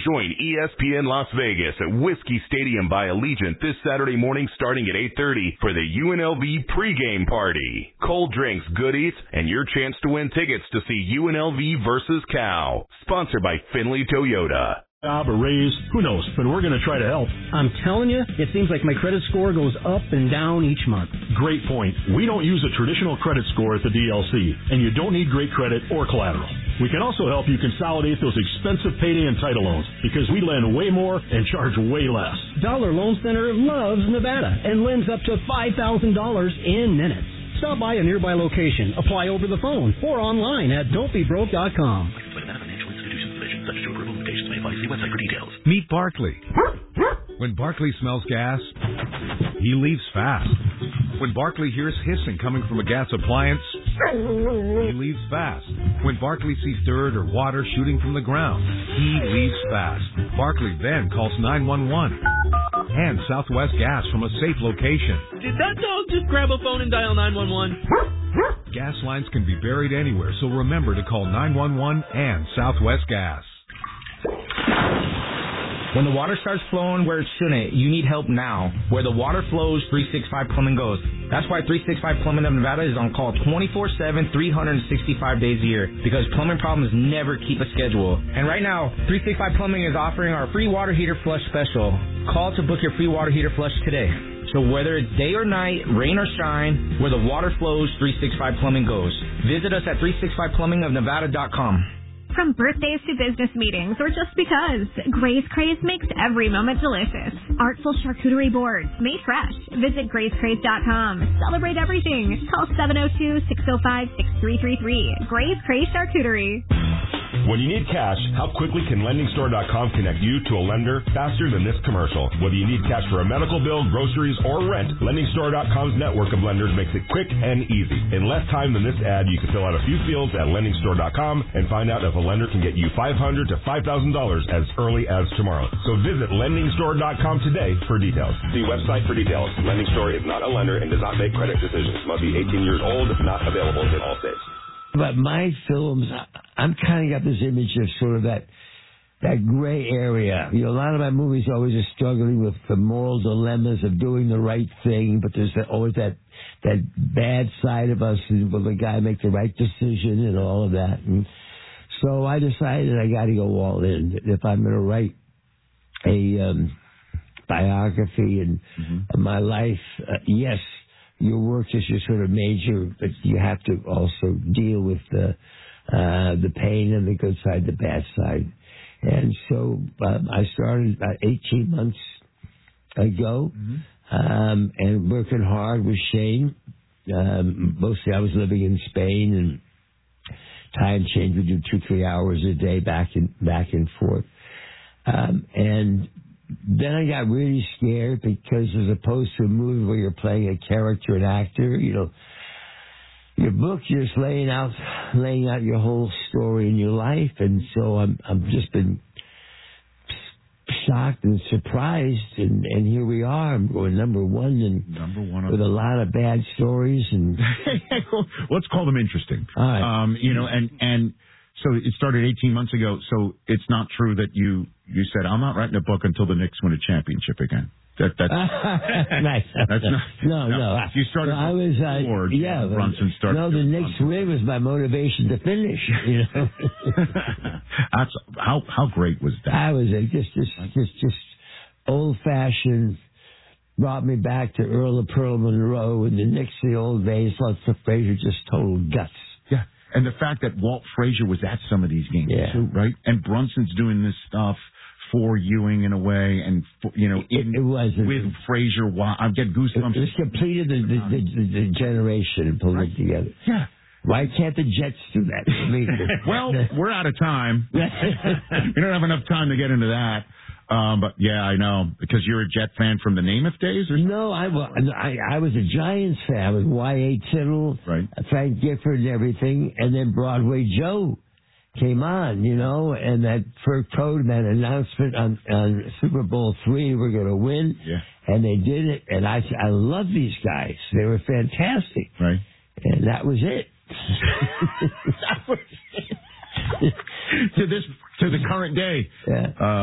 Join ESPN Las Vegas at Whiskey Stadium by Allegiant this Saturday morning starting at 8:30 for the UNLV pregame party. Cold drinks, good eats, and your chance to win tickets to see UNLV versus Cal. Sponsored by Finley Toyota. Job, a raise, who knows, but we're going to try to help. I'm telling you, it seems like my credit score goes up and down each month. Great point. We don't use a traditional credit score at the DLC, and you don't need great credit or collateral. We can also help you consolidate those expensive payday and title loans because we lend way more and charge way less. Dollar Loan Center loves Nevada and lends up to $5,000 in minutes. Stop by a nearby location, apply over the phone, or online at don'tbebroke.com. Subject to approval, limitations may apply. See website for details. Meet Barkley. When Barkley smells gas, he leaves fast. When Barkley hears hissing coming from a gas appliance, he leaves fast. When Barkley sees dirt or water shooting from the ground, he leaves fast. Barkley then calls 911 and Southwest Gas from a safe location. Did that dog just grab a phone and dial 911? Gas lines can be buried anywhere, so remember to call 911 and Southwest Gas. When the water starts flowing where it shouldn't, you need help now. Where the water flows, 365 Plumbing goes. That's why 365 Plumbing of Nevada is on call 24/7, 365 days a year, because plumbing problems never keep a schedule. And right now, 365 Plumbing is offering our free water heater flush special. Call to book your free water heater flush today. So whether it's day or night, rain or shine, where the water flows, 365 Plumbing goes. Visit us at 365plumbingofnevada.com. From birthdays to business meetings, or just because, Gray's Craze makes every moment delicious. Artful charcuterie boards, made fresh. Visit grayscraze.com. Celebrate everything. Call 702-605-6333. Gray's Craze Charcuterie. When you need cash, how quickly can LendingStore.com connect you to a lender faster than this commercial? Whether you need cash for a medical bill, groceries, or rent, LendingStore.com's network of lenders makes it quick and easy. In less time than this ad, you can fill out a few fields at LendingStore.com and find out if a lender can get you $500 to $5,000 as early as tomorrow. So visit LendingStore.com today for details. See website for details. Lending Store is not a lender and does not make credit decisions. Must be 18 years old. Not available in all states. But my films, I'm kind of got this image of sort of that gray area. You know, a lot of my movies always are struggling with the moral dilemmas of doing the right thing, but there's always that bad side of us. Will the guy make the right decision and all of that? And so I decided I got to go all in. If I'm going to write a biography and my life, yes, your work is your sort of major, but you have to also deal with the pain and the good side, the bad side. And so I started about 18 months ago, and working hard with Shane. Mostly I was living in Spain, and time change. We do 2-3 hours a day back and forth. And then I got really scared because as opposed to a movie where you're playing a character, an actor, you know, your book, you're just laying out your whole story in your life. And so I've just been shocked and surprised, and here we are. I'm going number one with a lot of bad stories. And let's call them interesting. All right. You know, and so it started 18 months ago. So it's not true that you said, I'm not writing a book until the Knicks win a championship again. That's nice. That's not. No. You started. I was. Brunson started. No, the Knicks win was my motivation to finish. You know. That's how great was that? I was just old fashioned. Brought me back to Earl of Pearl Monroe and the Knicks, the old days. Lots of Frazier, just total guts. Yeah, and the fact that Walt Frazier was at some of these games too, right? And Brunson's doing this stuff for Ewing in a way, and you know, it was with Frazier. I get goosebumps. It completed the generation and pulled it together. Yeah. Why can't the Jets do that? I mean, well, we're out of time. We don't have enough time to get into that. But yeah, I know, because you're a Jet fan from the Namath days, or something? No, I was a Giants fan. I was Y.A. Tittle, right. Frank Gifford, and everything, and then Broadway Joe came on, you know, and that Fur Code, that announcement on Super Bowl III, we're going to win, and they did it, and I love these guys. They were fantastic, right? And that was it. That was it. To the current day. Yeah.